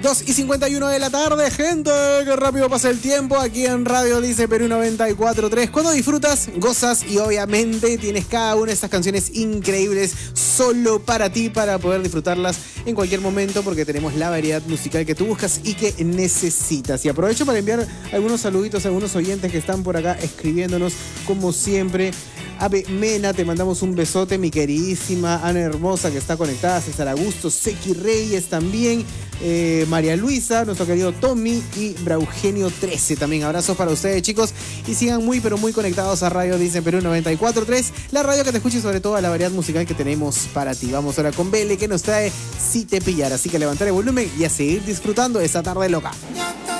2:51 de la tarde, gente, qué rápido pasa el tiempo aquí en Radio Dice Perú 94.3. Cuando disfrutas, gozas y obviamente tienes cada una de estas canciones increíbles solo para ti, para poder disfrutarlas en cualquier momento, porque tenemos la variedad musical que tú buscas y que necesitas. Y aprovecho para enviar algunos saluditos a algunos oyentes que están por acá escribiéndonos como siempre. Ave Mena, te mandamos un besote, mi queridísima Ana Hermosa que está conectada, César Augusto, Seki Reyes también, María Luisa, nuestro querido Tommy y Braugenio 13 también. Abrazos para ustedes, chicos, y sigan muy pero muy conectados a Radio Dice Perú 94.3, la radio que te escuche y sobre todo a la variedad musical que tenemos para ti. Vamos ahora con Bele, que nos trae Si Te Pillara, así que levantar el volumen y a seguir disfrutando esta tarde loca.